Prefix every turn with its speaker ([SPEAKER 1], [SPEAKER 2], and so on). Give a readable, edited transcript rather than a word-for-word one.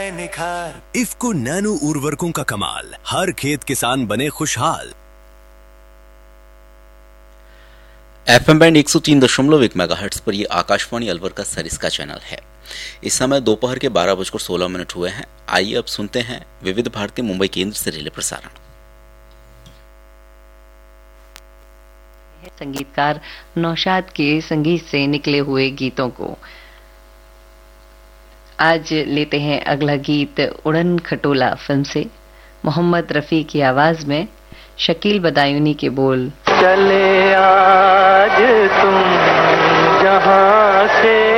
[SPEAKER 1] आए निखार।
[SPEAKER 2] इफ्को नैनो उर्वरकों का कमाल, हर खेत किसान बने खुशहाल।
[SPEAKER 3] FM बैंड 103.1 मेगाहर्ट्ज पर ये आकाशवाणी अलवर का सरिस्का चैनल है। इस समय दोपहर के 12:16 हुए हैं। आइए अब सुनते हैं विविध भारती मुंबई केंद्र से रिले प्रसारण।
[SPEAKER 4] संगीतकार नौशाद के संगीत से निकले हुए गीतों को आज लेते हैं। अगला गीत उड़न खटोला फिल्म से, मोहम्मद रफी की आवाज में, शकील बदायूनी के बोल।
[SPEAKER 1] चले आज तुम जहां से